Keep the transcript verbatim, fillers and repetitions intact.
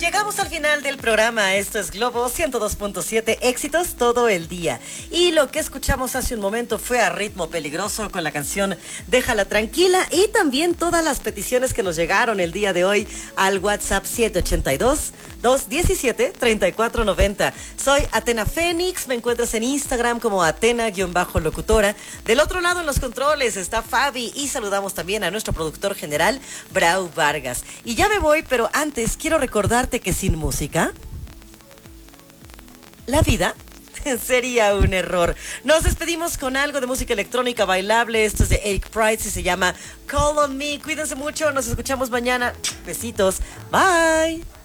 llegamos al final del programa. Esto es Globo ciento dos punto siete, éxitos todo el día. Y lo que escuchamos hace un momento fue A Ritmo Peligroso con la canción Déjala Tranquila, y también todas las peticiones que nos llegaron el día de hoy al WhatsApp siete ocho dos, dos uno siete, tres cuatro nueve cero. Soy Atena Fénix, me encuentras en Instagram como Atena-locutora. Del otro lado en los controles está Fabi, y saludamos también a nuestro productor general, Brau Vargas. Y ya me voy, pero antes quiero recordarte que sin música, la vida sería un error. Nos despedimos con algo de música electrónica bailable. Esto es de Eric Price y se llama Call on Me. Cuídense mucho, nos escuchamos mañana. Besitos, bye.